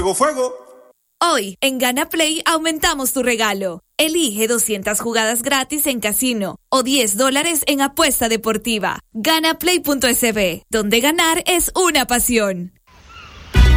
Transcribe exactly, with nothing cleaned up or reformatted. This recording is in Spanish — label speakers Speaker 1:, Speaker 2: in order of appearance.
Speaker 1: fuego, fuego.
Speaker 2: Hoy, en Gana Play, aumentamos tu regalo. Elige doscientas jugadas gratis en casino o diez dólares en apuesta deportiva. Ganaplay punto es be, donde ganar es una pasión.